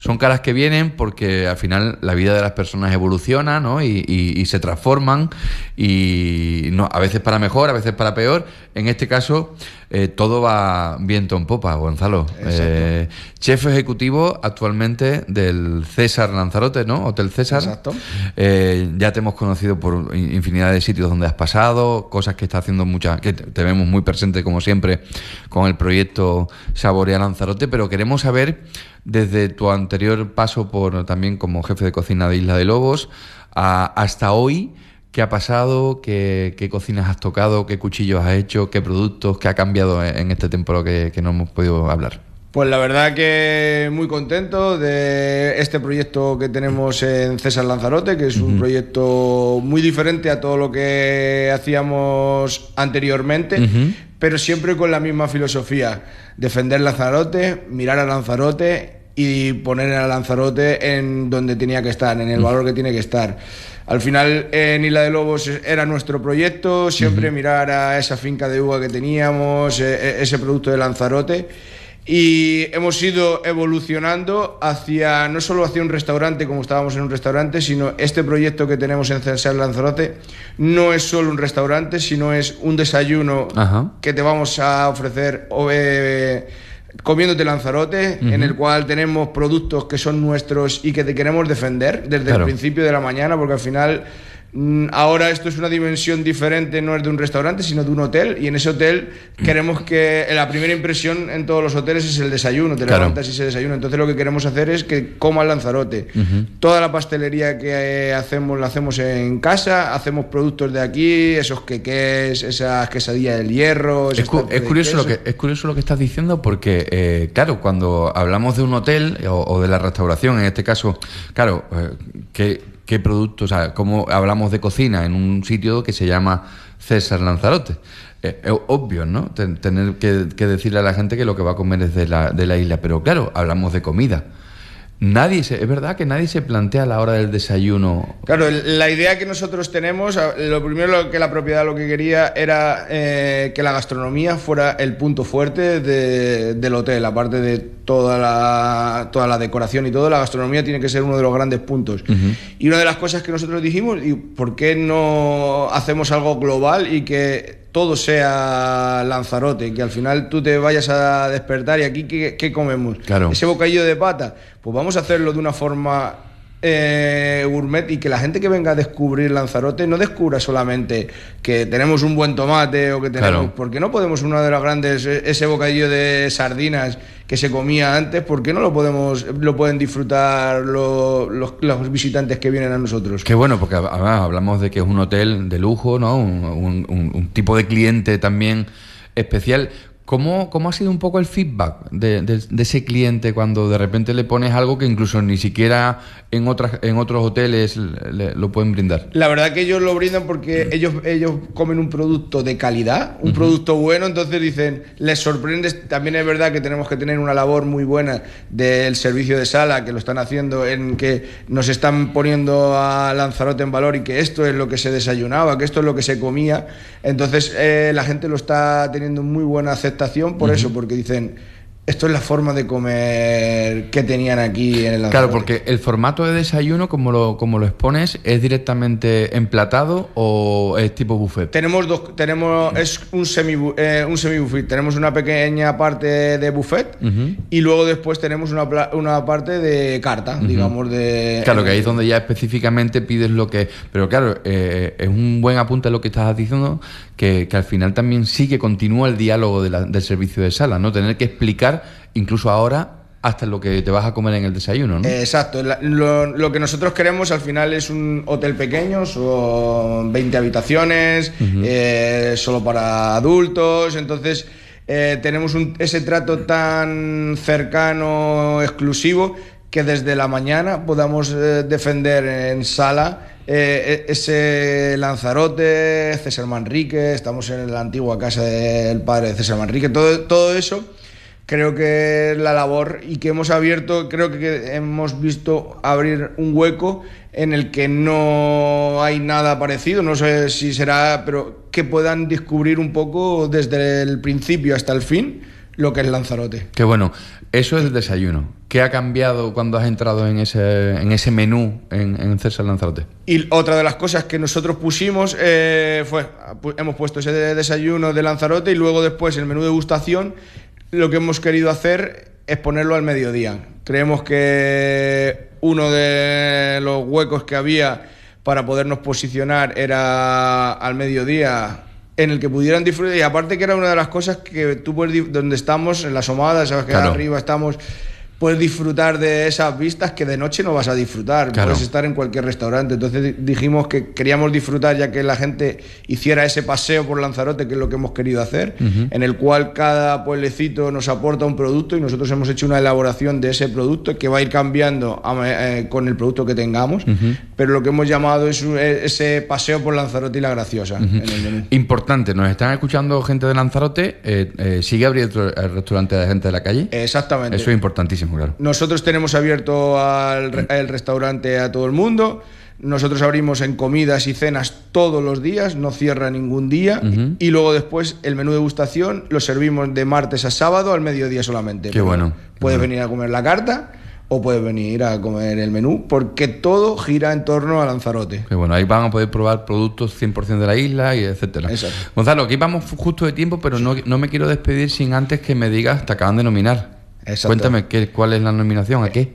Son caras que vienen porque al final la vida de las personas evoluciona, ¿no? Y se transforman y no, a veces para mejor, a veces para peor. En este caso, todo va viento en popa, Gonzalo. Chef ejecutivo actualmente del César Lanzarote, ¿no? Hotel César. Exacto. Ya te hemos conocido por infinidad de sitios donde has pasado, cosas que está haciendo que te vemos muy presente como siempre con el proyecto Saborea Lanzarote, pero queremos saber, desde tu anterior paso también como jefe de cocina de Isla de Lobos hasta hoy, ¿qué ha pasado? ¿Qué cocinas has tocado? ¿Qué cuchillos has hecho? ¿Qué productos? ¿Qué ha cambiado en este tiempo que no hemos podido hablar? Pues la verdad que muy contento de este proyecto que tenemos en César Lanzarote, que es un proyecto muy diferente a todo lo que hacíamos anteriormente, pero siempre con la misma filosofía: defender Lanzarote, mirar a Lanzarote y poner a Lanzarote en donde tenía que estar, en el valor que tiene que estar. Al final, en Isla de Lobos era nuestro proyecto, siempre mirar a esa finca de uva que teníamos, ese producto de Lanzarote. Y hemos ido evolucionando no solo hacia un restaurante, como estábamos en un restaurante, sino este proyecto que tenemos en César Lanzarote no es solo un restaurante, sino es un desayuno que te vamos a ofrecer comiéndote Lanzarote, en el cual tenemos productos que son nuestros y que te queremos defender desde el principio de la mañana, porque al final ahora esto es una dimensión diferente, no es de un restaurante sino de un hotel, y en ese hotel queremos que la primera impresión en todos los hoteles es el desayuno, te levantas y ese desayuno. Entonces lo que queremos hacer es que comas Lanzarote. Toda la pastelería que hacemos la hacemos en casa, hacemos productos de aquí, esos queques, esas quesadillas del hierro. Es curioso lo que estás diciendo, porque claro, cuando hablamos de un hotel o de la restauración, en este caso, claro, ¿qué productos? O sea, ¿cómo hablamos de cocina en un sitio que se llama César Lanzarote? Es obvio, ¿no? Tener que decirle a la gente que lo que va a comer es de la isla. Pero claro, hablamos de comida. Es verdad que nadie se plantea a la hora del desayuno. Claro, la idea que nosotros tenemos, lo primero que la propiedad lo que quería era que la gastronomía fuera el punto fuerte del hotel. Aparte de toda la decoración y todo, la gastronomía tiene que ser uno de los grandes puntos. Y una de las cosas que nosotros dijimos, ¿por qué no hacemos algo global y que todo sea Lanzarote, que al final tú te vayas a despertar y aquí ¿qué comemos? Claro. Ese bocadillo de pata, pues vamos a hacerlo de una forma gourmet, y que la gente que venga a descubrir Lanzarote no descubra solamente que tenemos un buen tomate o que tenemos, porque no podemos, una de las grandes, ese bocadillo de sardinas que se comía antes, ¿por qué no lo pueden disfrutar los visitantes que vienen a nosotros? Qué bueno, porque además hablamos de que es un hotel de lujo, ¿no? Un tipo de cliente también especial. ¿Cómo ha sido un poco el feedback de ese cliente cuando de repente le pones algo que incluso ni siquiera en otros hoteles lo pueden brindar? La verdad que ellos lo brindan porque ellos comen un producto de calidad, un producto bueno, entonces dicen, les sorprende. También es verdad que tenemos que tener una labor muy buena del servicio de sala, que lo están haciendo, en que nos están poniendo a Lanzarote en valor y que esto es lo que se desayunaba, que esto es lo que se comía. Entonces la gente lo está teniendo muy buena aceptación por eso, porque dicen, esto es la forma de comer que tenían aquí en el Lanzarote. Claro, porque el formato de desayuno, como lo expones, ¿es directamente emplatado o es tipo buffet? Es un semi-buffet. Tenemos una pequeña parte de buffet y luego después tenemos una parte de carta, digamos. Claro, que ahí es donde ya específicamente pides lo que... Pero claro, es un buen apunte lo que estás diciendo, que al final también sí que continúa el diálogo del servicio de sala, ¿no? Tener que explicar incluso ahora hasta lo que te vas a comer en el desayuno, ¿no? Exacto. Lo que nosotros queremos al final es un hotel pequeño, son 20 habitaciones, solo para adultos. Entonces tenemos ese trato tan cercano, exclusivo, que desde la mañana podamos defender en sala ese Lanzarote, César Manrique. Estamos en la antigua casa del padre de César Manrique. Todo eso creo que es la labor, y que hemos abierto, creo que hemos visto abrir un hueco en el que no hay nada parecido. No sé si será, pero que puedan descubrir un poco desde el principio hasta el fin lo que es Lanzarote. Qué bueno. Eso es el desayuno. ¿Qué ha cambiado cuando has entrado en ese menú en César Lanzarote? Y otra de las cosas que nosotros pusimos hemos puesto ese desayuno de Lanzarote y luego después el menú degustación. Lo que hemos querido hacer es ponerlo al mediodía. Creemos que uno de los huecos que había para podernos posicionar era al mediodía, en el que pudieran disfrutar. Y aparte que era una de las cosas que tú puedes, donde estamos, en la Asomada, sabes que claro, arriba estamos, puedes disfrutar de esas vistas que de noche no vas a disfrutar. Claro. Puedes estar en cualquier restaurante. Entonces dijimos que queríamos disfrutar, ya que la gente hiciera ese paseo por Lanzarote, que es lo que hemos querido hacer, en el cual cada pueblecito nos aporta un producto y nosotros hemos hecho una elaboración de ese producto que va a ir cambiando con el producto que tengamos, pero lo que hemos llamado es ese paseo por Lanzarote y La Graciosa. En el menú. Importante, nos están escuchando gente de Lanzarote. ¿Sigue abierto el restaurante de gente de la calle? Exactamente. Eso es importantísimo. Claro. Nosotros tenemos abierto el restaurante a todo el mundo. Nosotros abrimos en comidas y cenas todos los días, no cierra ningún día. Y luego después el menú de degustación lo servimos de martes a sábado al mediodía solamente. Qué bueno. Puedes venir a comer la carta o puedes venir a comer el menú, porque todo gira en torno a Lanzarote. Qué bueno, ahí van a poder probar productos 100% de la isla y etcétera. Exacto. Gonzalo, aquí vamos justo de tiempo, pero no me quiero despedir sin antes que me digas, te acaban de nominar. Exacto. Cuéntame, ¿cuál es la nominación? ¿A qué?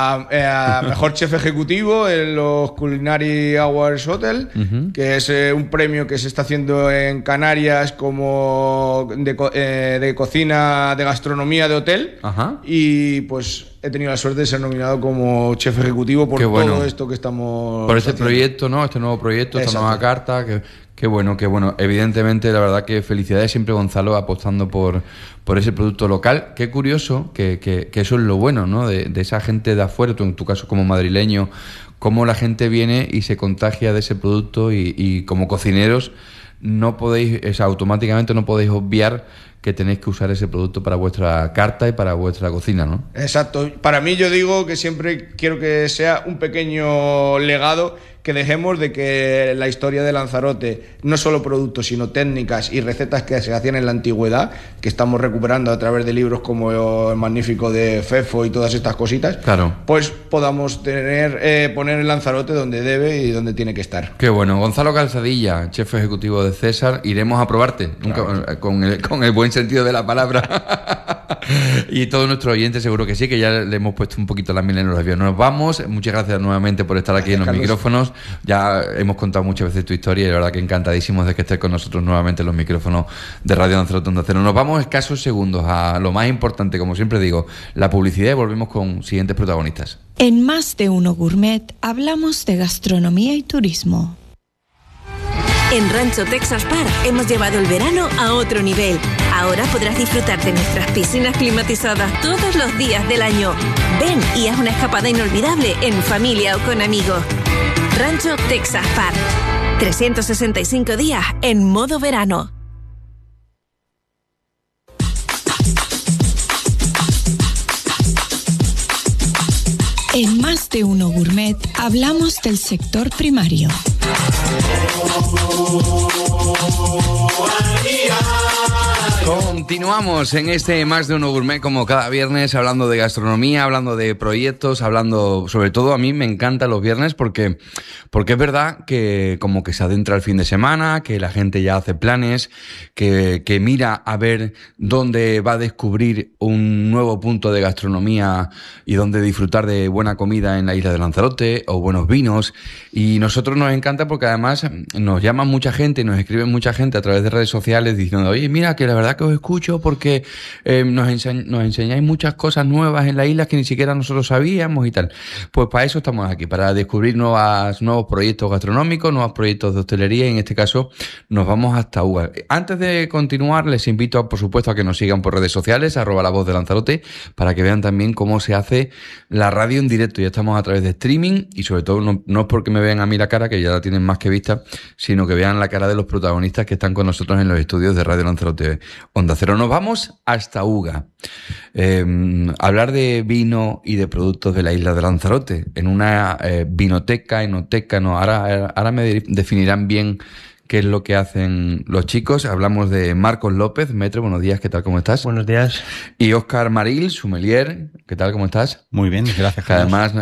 A Mejor Chef Ejecutivo en los Culinary Awards Hotel, que es un premio que se está haciendo en Canarias como de cocina, de gastronomía de hotel. Ajá. Y pues he tenido la suerte de ser nominado como Chef Ejecutivo por todo esto que estamos por este proyecto, ¿no? Este nuevo proyecto, esta nueva carta. Qué bueno. Evidentemente, la verdad que felicidades siempre, Gonzalo, apostando por ese producto local. Qué curioso que eso es lo bueno, ¿no? De esa gente de afuera, tú en tu caso como madrileño, cómo la gente viene y se contagia de ese producto y como cocineros no podéis, automáticamente no podéis obviar que tenéis que usar ese producto para vuestra carta y para vuestra cocina, ¿no? Exacto. Para mí, yo digo que siempre quiero que sea un pequeño legado que dejemos de que la historia de Lanzarote, no solo productos, sino técnicas y recetas que se hacían en la antigüedad, que estamos recuperando a través de libros como el magnífico de Fefo y todas estas cositas, claro, pues podamos poner el Lanzarote donde debe y donde tiene que estar. Qué bueno. Gonzalo Calzadilla, chef ejecutivo de César, iremos a probarte, claro, con el buen sentido de la palabra. Y todos nuestros oyentes seguro que sí, que ya le hemos puesto un poquito la miel en los labios. Nos vamos. Muchas gracias nuevamente por estar aquí en los micrófonos. Ya hemos contado muchas veces tu historia y la verdad que encantadísimos de que estés con nosotros nuevamente en los micrófonos de Radio Lanzarote Onda Cero. Nos vamos escasos segundos a lo más importante, como siempre digo, la publicidad, y volvemos con siguientes protagonistas. En Más de Uno Gourmet hablamos de gastronomía y turismo. En Rancho Texas Park hemos llevado el verano a otro nivel. Ahora podrás disfrutar de nuestras piscinas climatizadas todos los días del año. Ven y haz una escapada inolvidable en familia o con amigos. Rancho Texas Park. 365 días en modo verano. En Más de Uno Gourmet hablamos del sector primario. Continuamos en este Más de Uno Gourmet como cada viernes, hablando de gastronomía, hablando de proyectos, hablando, sobre todo a mí me encantan los viernes porque es verdad que como que se adentra el fin de semana, que la gente ya hace planes, que mira a ver dónde va a descubrir un nuevo punto de gastronomía y dónde disfrutar de buena comida en la isla de Lanzarote o buenos vinos. Y nosotros nos encanta porque además nos llama mucha gente y nos escribe mucha gente a través de redes sociales diciendo: oye, mira, que la verdad que os escucho porque nos enseñáis muchas cosas nuevas en la isla que ni siquiera nosotros sabíamos y tal. Pues para eso estamos aquí, para descubrir nuevos proyectos gastronómicos, nuevos proyectos de hostelería, y en este caso nos vamos hasta UGA. Antes de continuar, les invito, por supuesto, a que nos sigan por redes sociales, @La Voz de Lanzarote, para que vean también cómo se hace la radio en directo. Ya estamos a través de streaming y sobre todo no es porque me vean a mí la cara, que ya la tienen más que vista, sino que vean la cara de los protagonistas que están con nosotros en los estudios de Radio Lanzarote Onda Cero. Nos vamos hasta UGA. Hablar de vino y de productos de la isla de Lanzarote en una vinoteca, enoteca, no, ahora me definirán bien qué es lo que hacen los chicos. Hablamos de Marcos López, Metre, buenos días, ¿qué tal, cómo estás? Buenos días. Y Óscar Maril, sommelier, ¿qué tal, cómo estás? Muy bien, gracias. Que además